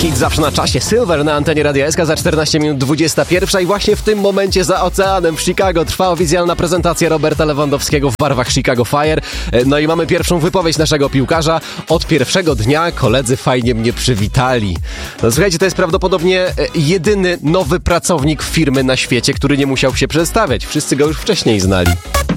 hit zawsze na czasie. Silver na antenie Radia SK za 14 minut 21 i właśnie w tym momencie za oceanem w Chicago trwa oficjalna prezentacja Roberta Lewandowskiego w barwach Chicago Fire. No i mamy pierwszą wypowiedź naszego piłkarza. Od pierwszego dnia koledzy fajnie mnie przywitali. No słuchajcie, to jest prawdopodobnie jedyny nowy pracownik firmy na świecie, który nie musiał się przedstawiać. Wszyscy go już wcześniej znali.